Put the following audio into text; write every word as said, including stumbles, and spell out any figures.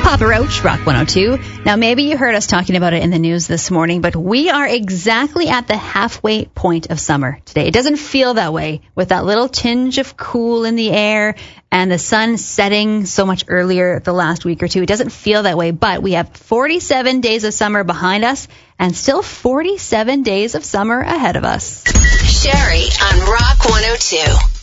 Papa Roach, Rock one oh two. Now, maybe you heard us talking about it in the news this morning, but we are exactly at the halfway point of summer today. It doesn't feel that way with that little tinge of cool in the air and the sun setting so much earlier the last week or two. It doesn't feel that way, but we have forty-seven days of summer behind us and still forty-seven days of summer ahead of us. Sherry on Rock one oh two.